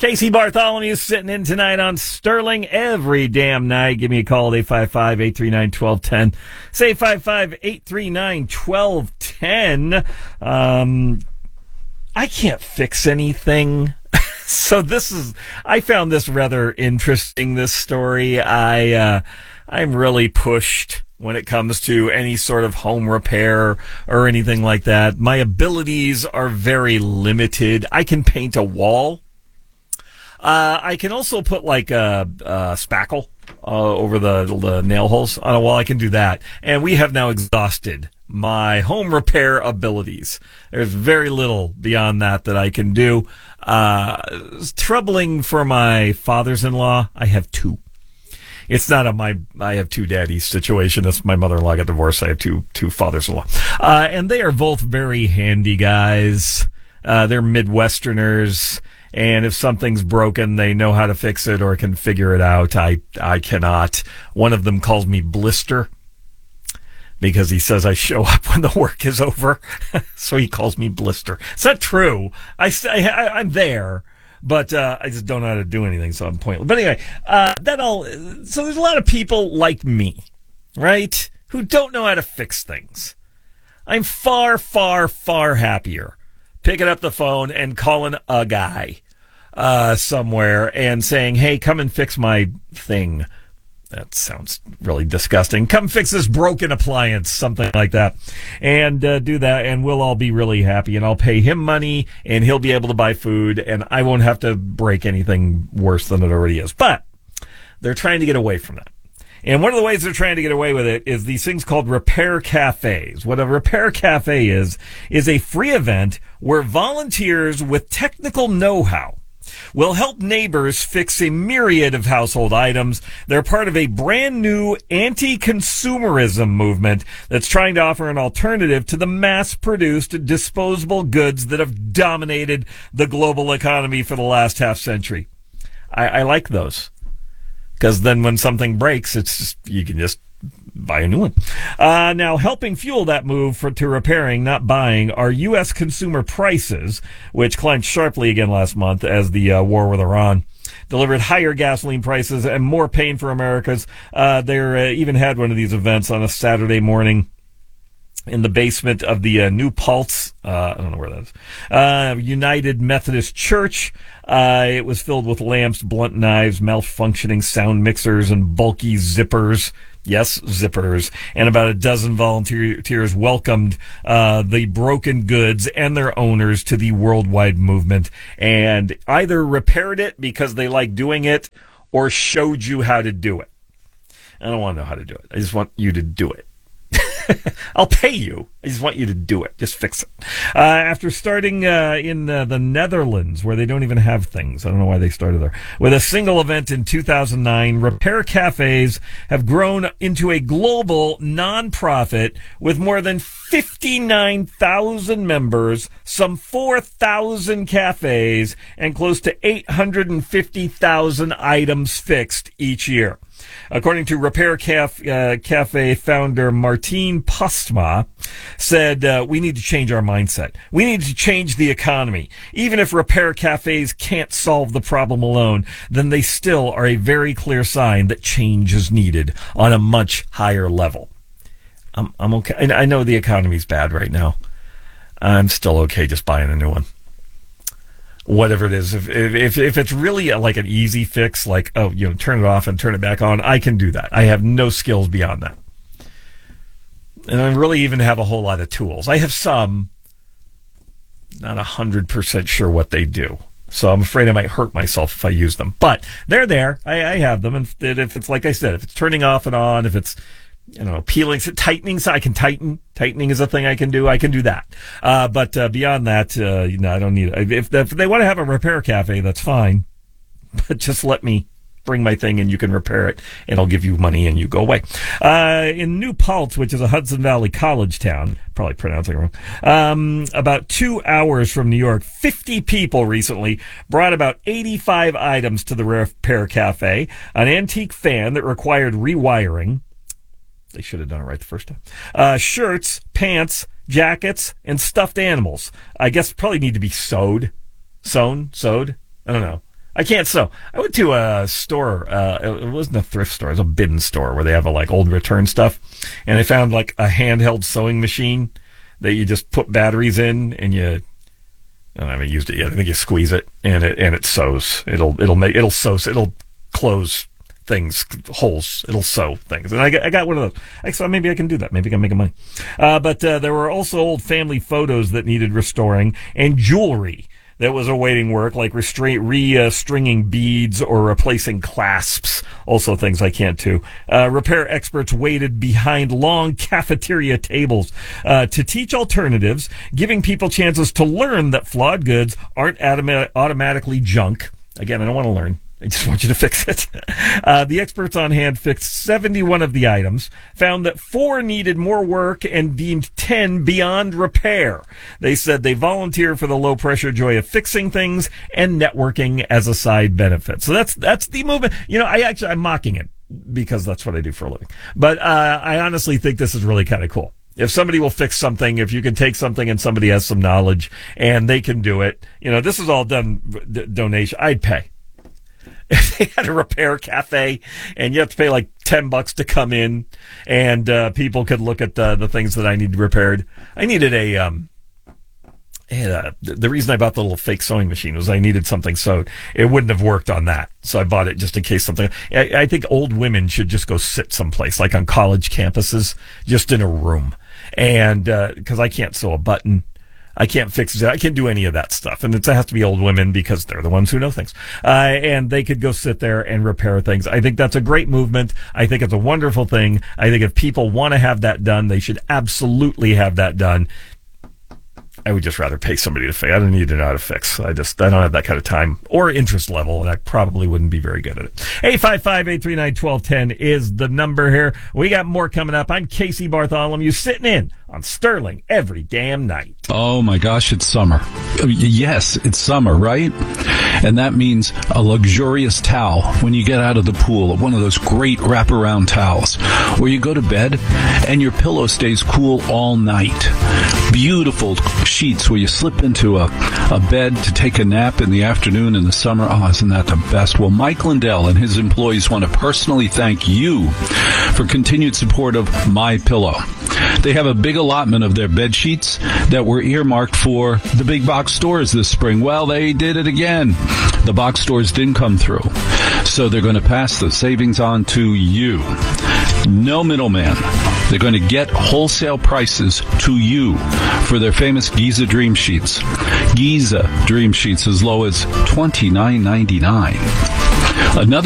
Casey Bartholomew sitting in tonight on Sterling every damn night. Give me a call at 855-839-1210. Say 855-839-1210. I can't fix anything. So I found this rather interesting, this story. I'm really pushed when it comes to any sort of home repair or anything like that. My abilities are very limited. I can paint a wall. I can also put like a spackle over the nail holes on a wall. I can do that. And we have now exhausted my home repair abilities. There's very little beyond that I can do. It's troubling for my fathers-in-law. I have two. It's not I have two daddies situation. It's my mother-in-law got divorced. I have two fathers-in-law. And they are both very handy guys. They're Midwesterners. And if something's broken, they know how to fix it or can figure it out. I cannot. One of them calls me Blister because he says I show up when the work is over. So he calls me Blister. It's not true. I'm there, but I just don't know how to do anything, so I'm pointless. But anyway, so there's a lot of people like me, right, who don't know how to fix things. I'm far, far, far happier picking up the phone and calling a guy somewhere and saying, hey, come and fix my thing. That sounds really disgusting. Come fix this broken appliance, something like that. And do that, and we'll all be really happy. And I'll pay him money, and he'll be able to buy food, and I won't have to break anything worse than it already is. But they're trying to get away from that. And one of the ways they're trying to get away with it is these things called repair cafes. What a repair cafe is a free event where volunteers with technical know-how will help neighbors fix a myriad of household items. They're part of a brand new anti-consumerism movement that's trying to offer an alternative to the mass-produced disposable goods that have dominated the global economy for the last half century. I like those. Because then when something breaks, you can just buy a new one. Now, helping fuel that move to repairing, not buying, are U.S. consumer prices, which climbed sharply again last month as the war with Iran delivered higher gasoline prices and more pain for Americans. They even had one of these events on a Saturday morning in the basement of the New Paltz, I don't know where that is, United Methodist Church. It was filled with lamps, blunt knives, malfunctioning sound mixers, and bulky zippers. Yes, zippers. And about a dozen volunteers welcomed the broken goods and their owners to the worldwide movement and either repaired it because they like doing it or showed you how to do it. I don't want to know how to do it. I just want you to do it. I'll pay you. I just want you to do it. Just fix it. After starting in the Netherlands, where they don't even have things. I don't know why they started there. With a single event in 2009, repair cafes have grown into a global nonprofit with more than 59,000 members, some 4,000 cafes, and close to 850,000 items fixed each year. According to Repair Cafe founder Martin Postma, said, we need to change our mindset. We need to change the economy. Even if repair cafes can't solve the problem alone, then they still are a very clear sign that change is needed on a much higher level. I'm okay. I know the economy's bad right now. I'm still okay just buying a new one. Whatever it is, if it's really like an easy fix, like, turn it off and turn it back on, I can do that. I have no skills beyond that. And I really even have a whole lot of tools. I have some, not 100% sure what they do. So I'm afraid I might hurt myself if I use them. But they're there. I have them. And if it's, like I said, if it's turning off and on, if it's, peeling, tightening, so I can tighten. Tightening is a thing I can do. I can do that. But beyond that, I don't need it. If they want to have a repair cafe, that's fine. But just let me bring my thing and you can repair it, and I'll give you money and you go away. In New Paltz, which is a Hudson Valley college town, probably pronouncing it wrong, about 2 hours from New York, 50 people recently brought about 85 items to the repair cafe. An antique fan that required rewiring. They should have done it right the first time. Shirts, pants, jackets, and stuffed animals. I guess probably need to be sewed. I don't know. I can't sew. I went to a store. It wasn't a thrift store. It was a bin store where they have old return stuff. And I found a handheld sewing machine that you just put batteries in and I haven't used it yet. I think you squeeze it and it sews. It'll close things, holes. It'll sew things. And I got one of those. I thought maybe I can do that. Maybe I can make money. But there were also old family photos that needed restoring and jewelry that was awaiting work, like re-stringing beads or replacing clasps. Also things I can't do. Repair experts waited behind long cafeteria tables to teach alternatives, giving people chances to learn that flawed goods aren't automatically junk. Again, I don't want to learn. I just want you to fix it. The experts on hand fixed 71 of the items, found that 4 needed more work, and deemed 10 beyond repair. They said they volunteer for the low-pressure joy of fixing things and networking as a side benefit. So that's the movement. I'm mocking it because that's what I do for a living. But I honestly think this is really kind of cool. If somebody will fix something, if you can take something and somebody has some knowledge and they can do it, this is all done donation. I'd pay. If they had a repair cafe and you have to pay $10 to come in and people could look at the things that I need repaired. I needed the reason I bought the little fake sewing machine was I needed something sewed. It wouldn't have worked on that. So I bought it just in case something. I think old women should just go sit someplace, like on college campuses, just in a room. And because I can't sew a button. I can't fix it. I can't do any of that stuff. And it has to be old women because they're the ones who know things. And they could go sit there and repair things. I think that's a great movement. I think it's a wonderful thing. I think if people want to have that done, they should absolutely have that done. I would just rather pay somebody to fix. I don't need to know how to fix. I don't have that kind of time or interest level, and I probably wouldn't be very good at it. 855-839-1210 is the number here. We got more coming up. I'm Casey Bartholomew, sitting in on Sterling every damn night. Oh my gosh, it's summer. Yes, it's summer, right? And that means a luxurious towel when you get out of the pool, one of those great wraparound towels, where you go to bed and your pillow stays cool all night. Beautiful sheets where you slip into a bed to take a nap in the afternoon in the summer. Oh, isn't that the best? Well, Mike Lindell and his employees want to personally thank you for continued support of MyPillow. They have a big allotment of their bed sheets that were earmarked for the big box stores this spring. Well, they did it again. The box stores didn't come through. So they're going to pass the savings on to you. No middleman. They're going to get wholesale prices to you for their famous Giza Dream Sheets. Giza Dream Sheets as low as $29.99. Another